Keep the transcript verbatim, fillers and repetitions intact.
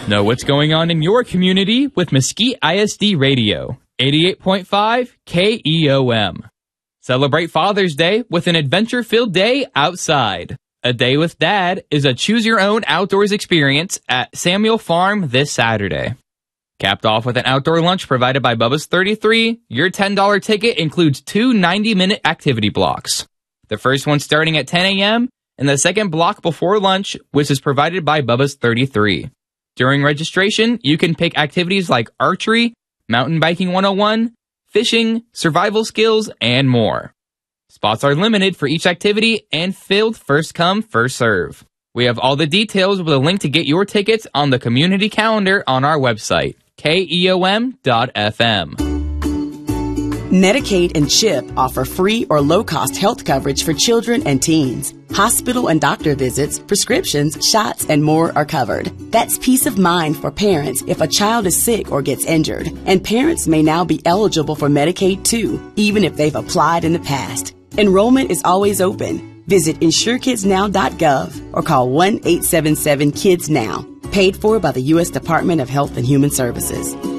Know what's going on in your community with Mesquite I S D Radio, eighty-eight point five K E O M. Celebrate Father's Day with an adventure-filled day outside. A Day with Dad is a choose-your-own outdoors experience at Samuel Farm this Saturday. Capped off with an outdoor lunch provided by Bubba's thirty-three, your ten dollar ticket includes two ninety-minute activity blocks. The first one starting at ten a.m., and the second block before lunch, which is provided by Bubba's thirty-three. During registration, you can pick activities like archery, mountain biking one oh one, fishing, survival skills, and more. Spots are limited for each activity and filled first come, first serve. We have all the details with a link to get your tickets on the community calendar on our website, K E O M dot F M. Medicaid and CHIP offer free or low-cost health coverage for children and teens. Hospital and doctor visits, prescriptions, shots, and more are covered. That's peace of mind for parents if a child is sick or gets injured. And parents may now be eligible for Medicaid too, even if they've applied in the past. Enrollment is always open. Visit insure kids now dot gov or call one eight seven seven kids now. Paid for by the U S Department of Health and Human Services.